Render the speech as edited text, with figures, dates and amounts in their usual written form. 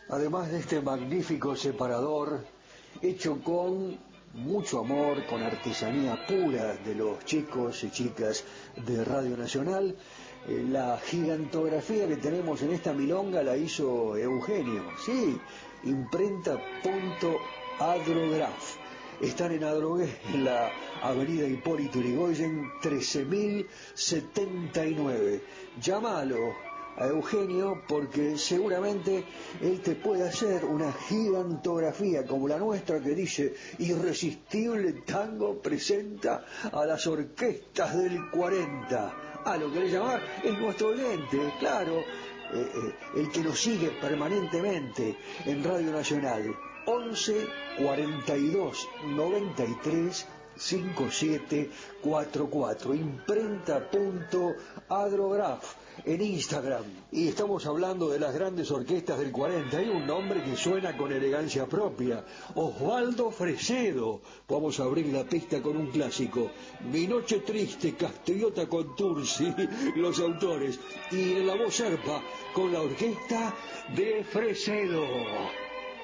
Además de este magnífico separador, hecho con mucho amor, con artesanía pura de los chicos y chicas de Radio Nacional, la gigantografía que tenemos en esta milonga la hizo Eugenio, sí, imprenta.adrograph. Están en Adrogué, en la avenida Hipólito Yrigoyen, 13.079. Llámalo a Eugenio porque seguramente él te puede hacer una gigantografía como la nuestra que dice: Irresistible Tango presenta a las orquestas del 40. Ah, lo querés llamar, es nuestro oyente, claro, el que nos sigue permanentemente en Radio Nacional. 11 42 93 5744, imprenta.adrograph en Instagram. Y estamos hablando de las grandes orquestas del 40. Hay un nombre que suena con elegancia propia: Osvaldo Fresedo. Vamos a abrir la pista con un clásico: Mi noche triste, Castriota con Tursi, los autores. Y en la voz serpa, con la orquesta de Fresedo.